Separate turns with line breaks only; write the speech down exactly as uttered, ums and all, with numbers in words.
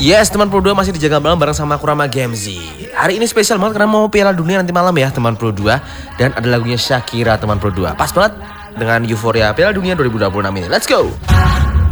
Yes, teman Pro dua masih dijaga malam bareng sama Kurama Gamzi. Hari ini spesial banget karena mau Piala Dunia nanti malam ya teman Pro dua. Dan ada lagunya Shakira teman Pro dua. Pas banget dengan euforia Piala Dunia dua ribu dua puluh enam ini. Let's go!